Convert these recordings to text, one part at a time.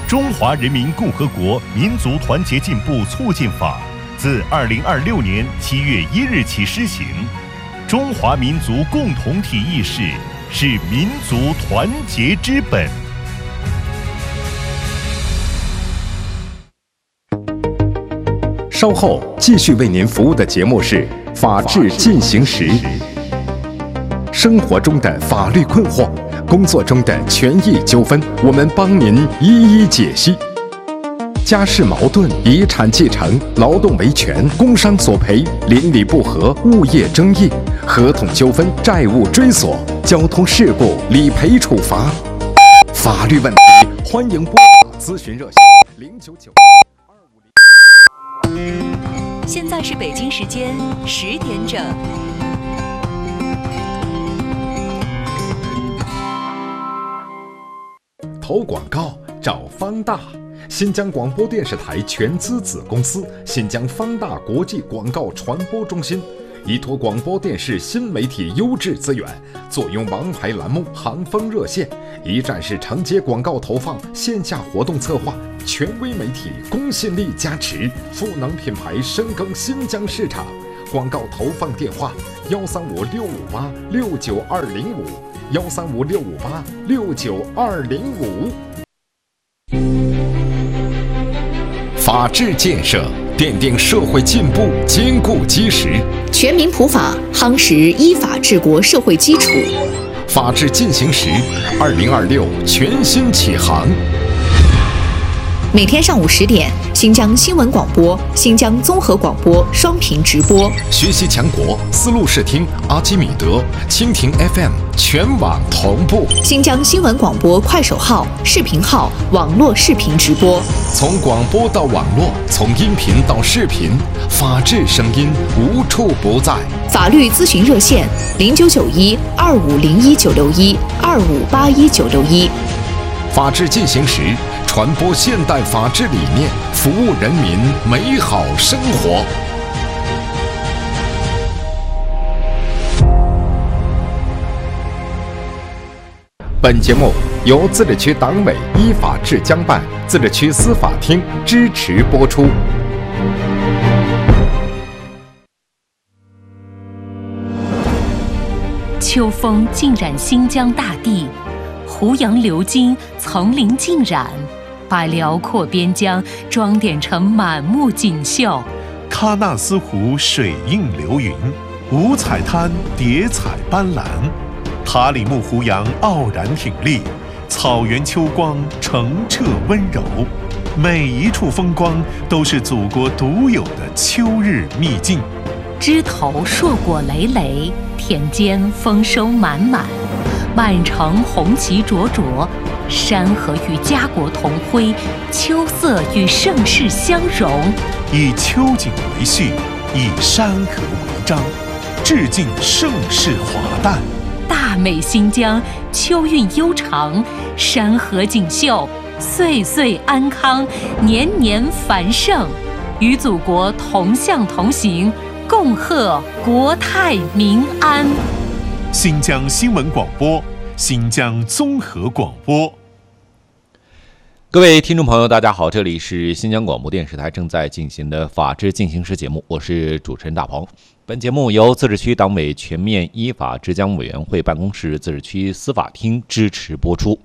中华人民共和国民族团结进步促进法自2026年7月1日起施行。中华民族共同体意识是民族团结之本。 稍后继续为您服务的节目是《法治进行时》。生活中的法律困惑，工作中的权益纠纷，我们帮您一一解析。家事矛盾、遗产继承、劳动维权、工伤索赔、邻里不和、物业争议、合同纠纷、债务追索、交通事故、理赔处罚，法律问题，欢迎拨打咨询热线099。 现在是北京时间10点整。 投广告找方大，新疆广播电视台全资子公司新疆方大国际广告传播中心，依托广播电视新媒体优质资源，坐拥王牌栏目行风热线，一站式承接广告投放、线下活动策划，权威媒体公信力加持，赋能品牌深耕新疆市场。广告投放电话：13565869205，13565869205。法治建设奠定社会进步坚固基石， 全民普法夯实依法治国社会基础。 法治进行时，2026全新启航。 每天上午10点，新疆新闻广播、新疆综合广播双频直播。 学习强国，丝路视听、阿基米德、蜻蜓 FM 全网同步。 新疆新闻广播快手号、视频号网络视频直播。 从广播到网络，从音频到视频，法治声音无处不在。 法律咨询热线：09912501961，25819661。 法治进行时，传播现代法治理念，服务人民美好生活。本节目由自治区党委依法治江办、自治区司法厅支持播出。 秋风浸染新疆大地，胡杨流金，层林尽染，把辽阔边疆装点成满目锦绣。 喀纳斯湖水映流云，五彩滩叠彩斑斓，塔里木胡杨傲然挺立，草原秋光澄澈温柔。每一处风光都是祖国独有的秋日秘境。 枝头硕果累累，田间丰收满满，满城红旗灼灼，山河与家国同辉，秋色与盛世相融。 以秋景为序，以山河为章，致敬盛世华诞。 大美新疆，秋韵悠长，山河锦绣，岁岁安康，年年繁盛，与祖国同向同行，共贺国泰民安。 新疆新闻广播，新疆综合广播。 各位听众朋友，大家好，这里是新疆广播电视台正在进行的法治进行时节目，我是主持人大鹏。本节目由自治区党委全面依法治疆委员会办公室、自治区司法厅支持播出。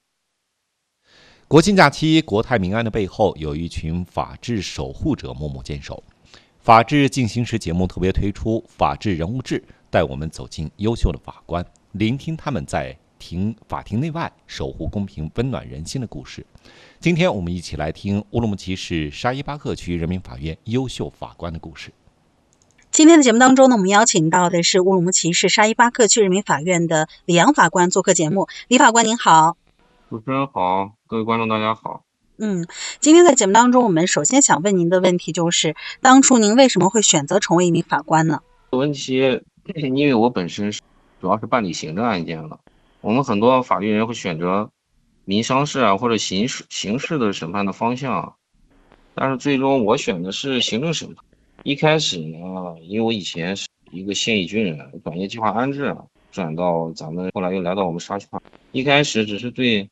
国庆假期国泰民安的背后，有一群法治守护者默默坚守。法治进行时节目特别推出法治人物志，带我们走进优秀的法官，聆听他们在法庭内外守护公平、温暖人心的故事。今天我们一起来听乌鲁木齐市沙依巴克区人民法院优秀法官的故事。 今天的节目当中呢，我们邀请到的是乌鲁木齐市沙依巴克区人民法院的李阳法官做客节目。李法官您好。 主持人好，各位观众大家好。 今天在节目当中，我们首先想问您的问题就是，当初您为什么会选择成为一名法官呢？ 问题，因为我本身主要是办理行政案件了，我们很多法律人会选择民商事啊或者刑事的审判的方向，但是最终我选的是行政审判。一开始呢，因为我以前是一个现役军人，转业计划安置，转到咱们，后来又来到我们沙区。一开始只是对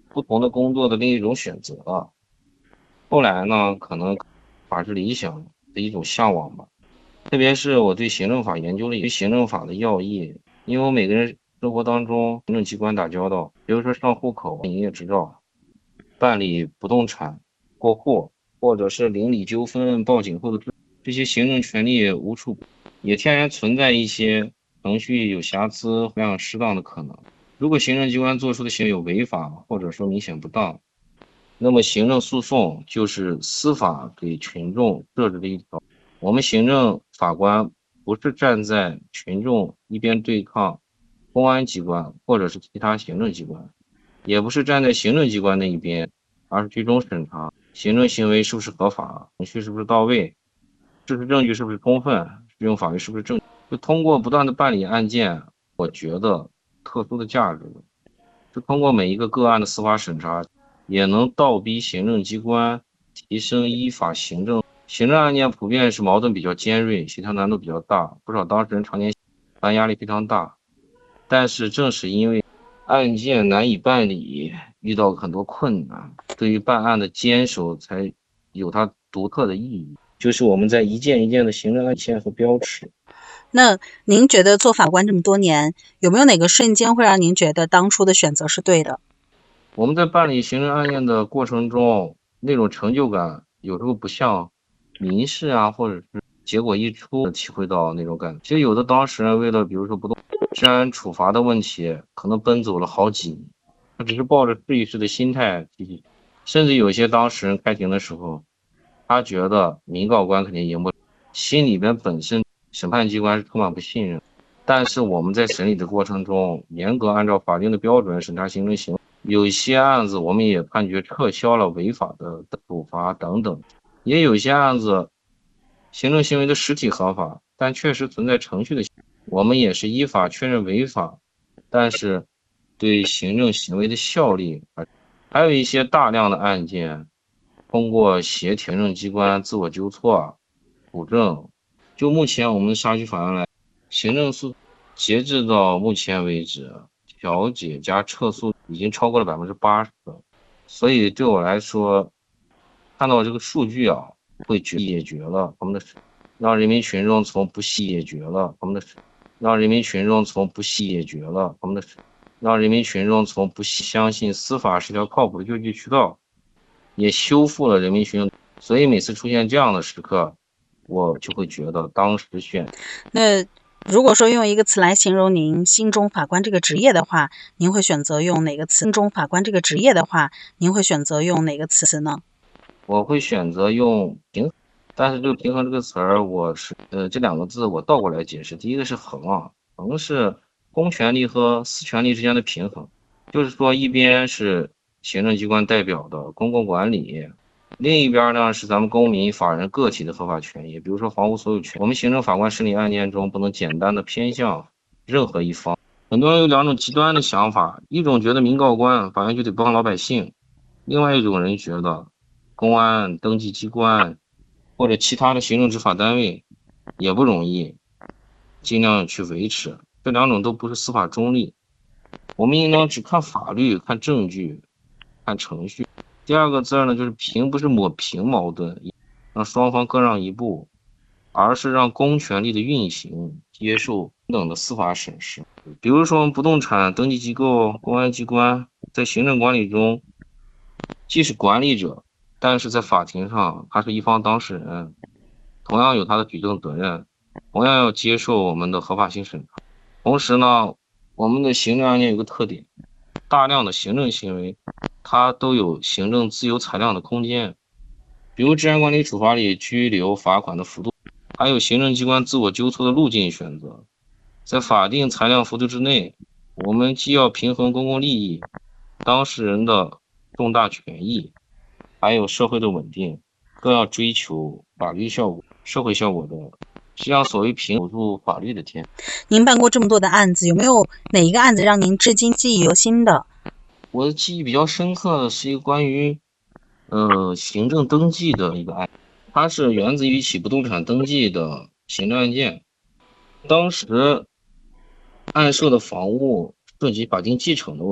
不同的工作的另一种选择。后来呢，可能法治理想的一种向往吧。特别是我对行政法研究了对行政法的要义，因为我每个人生活当中行政机关打交道，比如说上户口、营业执照、办理不动产过户，或者是邻里纠纷、报警后的这些行政权利无处，也天然存在一些程序有瑕疵、培养失当的可能。如果行政机关做出的行为有违法，或者说明显不当，那么行政诉讼就是司法给群众设置的一条。我们行政法官不是站在群众一边对抗公安机关或者是其他行政机关，也不是站在行政机关那一边，而是居中审查行政行为是不是合法，程序是不是到位，事实证据是不是充分，适用法律是不是正确。就通过不断的办理案件，我觉得特殊的价值是通过每一个个案的司法审查，也能倒逼行政机关提升依法行政。行政案件普遍是矛盾比较尖锐，协调难度比较大，不少当事人常年办案压力非常大。但是正是因为案件难以办理，遇到很多困难，对于办案的坚守才有它独特的意义，就是我们在一件一件的行政案件和标尺。 那您觉得做法官这么多年，有没有哪个瞬间会让您觉得当初的选择是对的？ 我们在办理行政案件的过程中，那种成就感有时候不像民事啊，或者是结果一出体会到那种感觉。其实有的当事人为了比如说不动治安处罚的问题，可能奔走了好几年，他只是抱着试一试的心态继续。甚至有些当事人开庭的时候，他觉得民告官肯定赢不了，心里边本身审判机关是充满不信任。但是我们在审理的过程中，严格按照法定的标准审查行政行为，有一些案子我们也判决撤销了违法的处罚等等。也有一些案子行政行为的实体合法，但确实存在程序的，我们也是依法确认违法，但是对行政行为的效力。还有一些大量的案件通过协调行政机关自我纠错补正。就目前我们沙区法院来，行政诉截至到目前为止，调解加撤诉已经超过了80%，所以对我来说，看到这个数据啊，会解决了他们的，让人民群众从不信解决了他们的，让人民群众从不信解决了他们的，让人民群众从不相信司法是条靠谱的救济渠道，也修复了人民群众。所以每次出现这样的时刻，我就会觉得当时选。 那如果说用一个词来形容您心中法官这个职业的话，您会选择用哪个词？心中法官这个职业的话，您会选择用哪个词呢？ 我会选择用平衡，但是这个平衡这个词儿，我是这两个字我倒过来解释。第一个是衡啊，衡是公权力和私权力之间的平衡，就是说一边是行政机关代表的公共管理，另一边呢是咱们公民、法人、个体的合法权益，比如说房屋所有权。我们行政法官审理案件中不能简单的偏向任何一方。很多人有两种极端的想法，一种觉得民告官法院就得帮老百姓，另外一种人觉得公安、登记机关或者其他的行政执法单位也不容易，尽量去维持。这两种都不是司法中立，我们应当只看法律、看证据、看程序。第二个字呢，就是平，不是抹平矛盾，让双方各让一步，而是让公权力的运行接受平等的司法审视。比如说不动产登记机构、公安机关在行政管理中既是管理者，但是在法庭上他是一方当事人，同样有他的举证责任，同样要接受我们的合法性审查。同时呢，我们的行政案件有个特点，大量的行政行为它都有行政自由裁量的空间，比如治安管理处罚里拘留罚款的幅度，还有行政机关自我纠错的路径选择。在法定裁量幅度之内，我们既要平衡公共利益、当事人的重大权益，还有社会的稳定，更要追求法律效果、社会效果的。实际上所谓平守住法律的天。 您办过这么多的案子，有没有哪一个案子让您至今记忆犹新的？ 我的记忆比较深刻的是一个关于行政登记的一个案，它是源自于一起不动产登记的行政案件。当时案涉的房屋涉及法定继承的问题，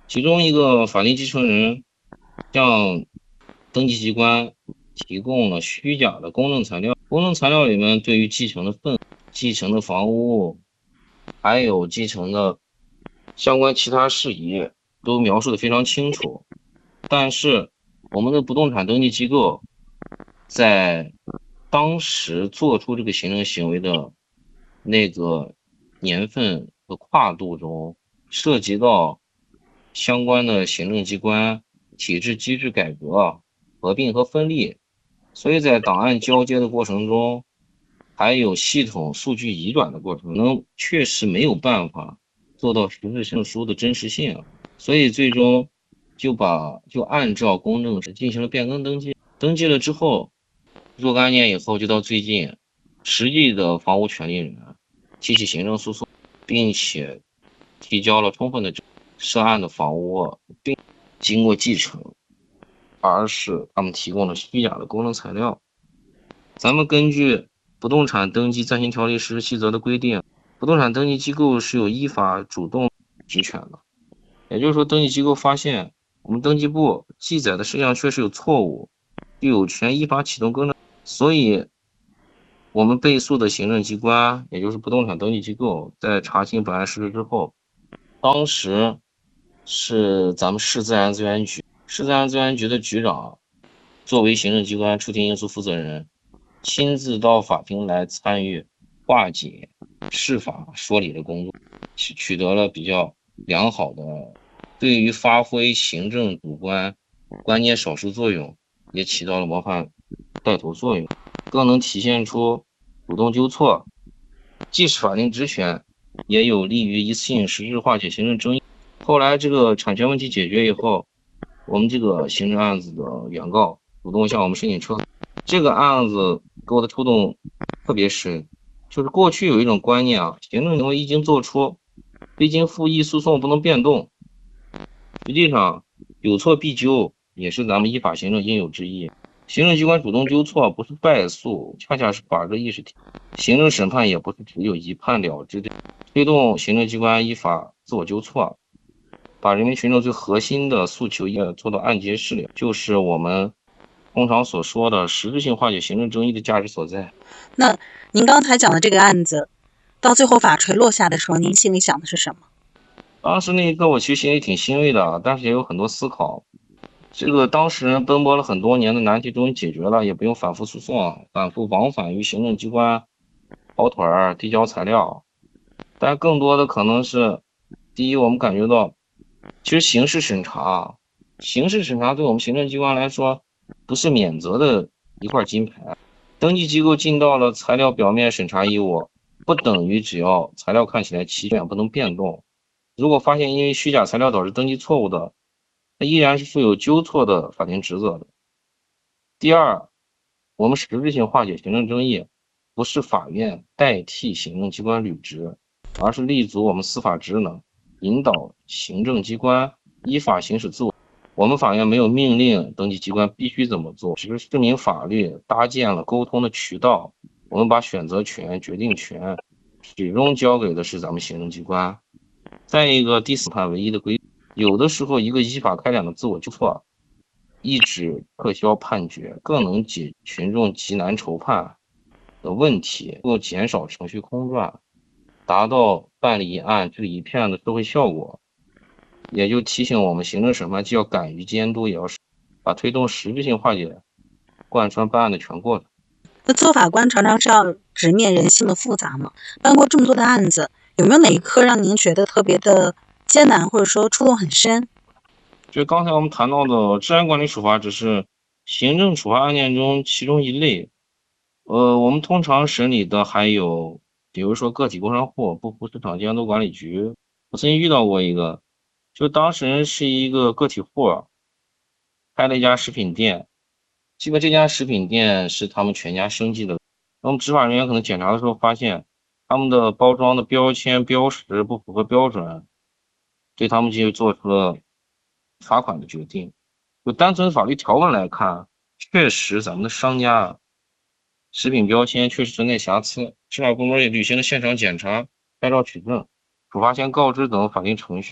其中一个法定继承人向登记机关提供了虚假的公证材料，公证材料里面对于继承的份、继承的房屋，还有继承的相关其他事宜都描述的非常清楚，但是我们的不动产登记机构在当时做出这个行政行为的那个年份和跨度中，涉及到相关的行政机关体制机制改革、合并和分立，所以在档案交接的过程中，还有系统数据移转的过程中，确实没有办法做到实质证书的真实性，所以最终就按照公证制进行了变更登记，登记了之后，若干年以后，就到最近，实际的房屋权利人提起行政诉讼，并且提交了充分的涉案的房屋，并经过继承，而是他们提供了虚假的公证材料。咱们根据《不动产登记暂行条例实施细则》的规定，不动产登记机构是有依法主动职权的，也就是说，登记机构发现我们登记簿记载的事项确实有错误，就有权依法启动更正。所以，我们被诉的行政机关，也就是不动产登记机构，在查清本案事实之后，当时是咱们市自然资源局的局长，作为行政机关出庭应诉负责人，亲自到法庭来参与化解释法说理的工作，取得了比较良好的，对于发挥行政主观关键少数作用，也起到了模范带头作用，更能体现出主动纠错，既是法定职权，也有利于一次性实质化解行政争议。后来这个产权问题解决以后，我们这个行政案子的原告主动向我们申请撤。这个案子给我的触动特别深，就是过去有一种观念行政行为一经做出，未经复议诉讼不能变动。实际上，有错必纠也是咱们依法行政应有之义。行政机关主动纠错不是败诉，恰恰是法治意识体现。行政审判也不是只有一判了之的，推动行政机关依法自我纠错，把人民群众最核心的诉求也做到按揭释了，就是我们通常所说的实质性化解行政争议的价值所在。 那您刚才讲的这个案子，到最后法锤落下的时候，您心里想的是什么？ 当时那一刻我其实心里挺欣慰的，但是也有很多思考。这个当事人奔波了很多年的难题终于解决了，也不用反复诉讼，反复往返于行政机关跑腿儿递交材料。但更多的可能是，第一，我们感觉到其实刑事审查对我们行政机关来说不是免责的一块金牌。登记机构尽到了材料表面审查义务，不等于只要材料看起来齐全不能变动。如果发现因为虚假材料导致登记错误的，那依然是负有纠错的法定职责的。第二，我们实质性化解行政争议，不是法院代替行政机关履职，而是立足我们司法职能，引导行政机关依法行使自我。我们法院没有命令登记机关必须怎么做，只是市民法律搭建了沟通的渠道，我们把选择权、决定权始终交给的是咱们行政机关。再一个，第四判唯一的规定，有的时候一个依法开展的自我纠错，一纸撤销判决，更能解群众急难愁盼的问题，能够减少程序空转，达到办理一案治理一片的社会效果。也就提醒我们行政审判既要敢于监督，也要把推动实质性化解贯穿办案的全过程。 那做法官常常是要直面人性的复杂嘛，办过这么多的案子，有没有哪一科让您觉得特别的艰难，或者说触动很深？ 就刚才我们谈到的治安管理处罚只是行政处罚案件中其中一类，我们通常审理的还有比如说个体工商户不服市场监督管理局。我曾经遇到过一个，就当事人是一个个体户，开了一家食品店，基本这家食品店是他们全家生计的。那么执法人员可能检查的时候发现他们的包装的标签标识不符合标准，对他们就做出了罚款的决定。就单纯法律条文来看，确实咱们的商家食品标签确实存在瑕疵，执法部门也履行了现场检查、拍照取证、处罚前告知等法定程序。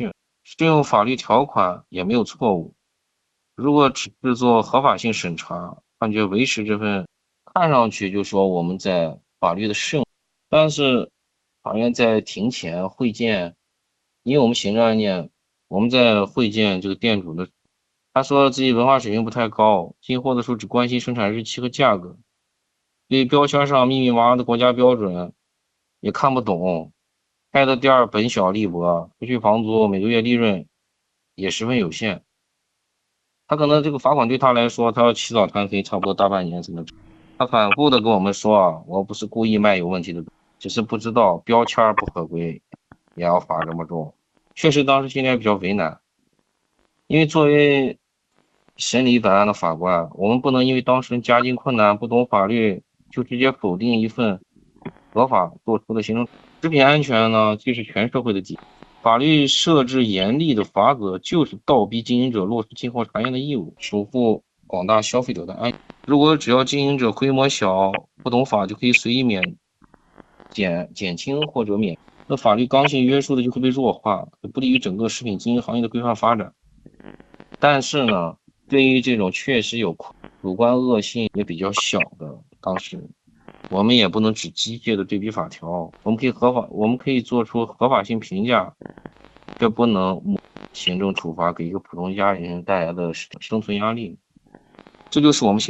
适用法律条款也没有错误。如果只是做合法性审查，判决维持这份，看上去就说我们在法律的适用，但是法院在庭前会见，因为我们行政案件，我们在会见这个店主的，他说自己文化水平不太高，进货的时候只关心生产日期和价格，对标签上密密麻麻的国家标准也看不懂，开的店儿本小利薄，不去房租，每个月利润也十分有限。他可能这个罚款对他来说，他要起早贪黑，差不多大半年才能。他反复的跟我们说啊，我不是故意卖有问题的，只是不知道标签不合规，也要罚这么重。确实当时心里也比较为难，因为作为审理本案的法官，我们不能因为当事人家境困难、不懂法律，就直接否定一份合法做出的行政。食品安全呢，既是全社会的底。法律设置严厉的法则，就是倒逼经营者落实进货查验的义务，守护广大消费者的安全。如果只要经营者规模小、不懂法，就可以随意减轻或者免，那法律刚性约束的就会被弱化，不利于整个食品经营行业的规范发展。但是呢，对于这种确实有主观恶性也比较小的当事人，我们也不能只机械的对比法条，我们可以做出合法性评价，这不能行政处罚给一个普通家庭带来的生存压力。这就是我们